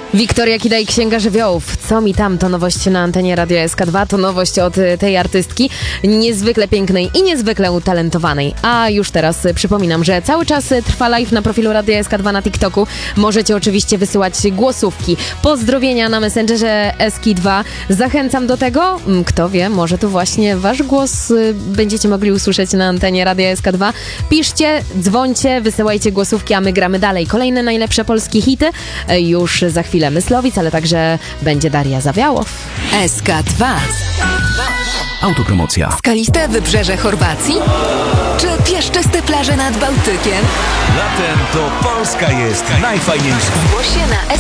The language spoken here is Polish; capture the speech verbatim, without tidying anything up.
Wiktoria Kida i Księga Żywiołów. Co mi tam? To nowość na antenie Radia S K dwa. To nowość od tej artystki. Niezwykle pięknej i niezwykle utalentowanej. A już teraz przypominam, że cały czas trwa live na profilu Radia S K dwa na TikToku. Możecie oczywiście wysyłać głosówki. Pozdrowienia na Messengerze S K dwa. Zachęcam do tego. Kto wie, może to właśnie wasz głos będziecie mogli usłyszeć na antenie Radia S K dwa. Piszcie, dzwońcie, wysyłajcie głosówki, a my gramy dalej. Kolejne najlepsze polskie hity. Już za chwilę Myslowic, ale także będzie Daria Zawiałow. S K dwa. Autopromocja. Skaliste wybrzeże Chorwacji? Czy piaszczyste plaże nad Bałtykiem? Latem to Polska jest najfajniejsza. Zgłoś się na